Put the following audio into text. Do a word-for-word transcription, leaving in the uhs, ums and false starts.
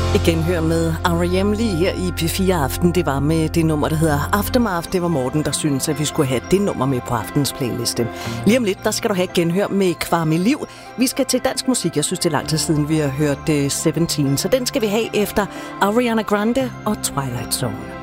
Igen hør med R E M lige her i P fire Aften. Det var med det nummer, der hedder Aftermath. Det var Morten, der syntes, at vi skulle have det nummer med på aftens playliste. Lige om lidt, der skal du have genhør med Kvarme Liv. Vi skal til dansk musik. Jeg synes, det er lang tid siden, vi har hørt uh, sytten. Så den skal vi have efter Ariana Grande og Twilight Zone.